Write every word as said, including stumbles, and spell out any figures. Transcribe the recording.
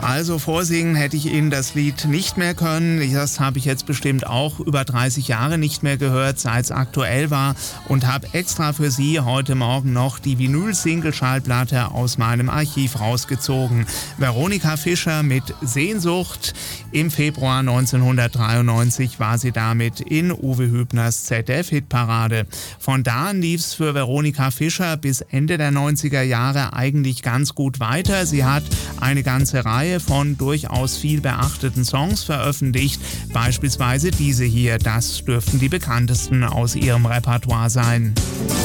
Also vorsingen hätte ich Ihnen das Lied nicht mehr können. Das habe ich jetzt bestimmt auch über dreißig Jahre nicht mehr gehört, seit es aktuell war, und habe extra für Sie heute Morgen noch die Vinyl-Single-Schallplatte aus meinem Archiv rausgezogen. Veronika Fischer mit Sehnsucht. Im Februar neunzehnhundertdreiundneunzig war sie damit in Uwe Hübners Z D F-Hitparade. Von da an lief es für Veronika Fischer bis Ende der neunziger Jahre eigentlich ganz gut weiter. Sie hat eine ganze Reihe von durchaus viel beachteten Songs veröffentlicht, beispielsweise diese hier. Das dürften die bekanntesten aus ihrem Repertoire sein.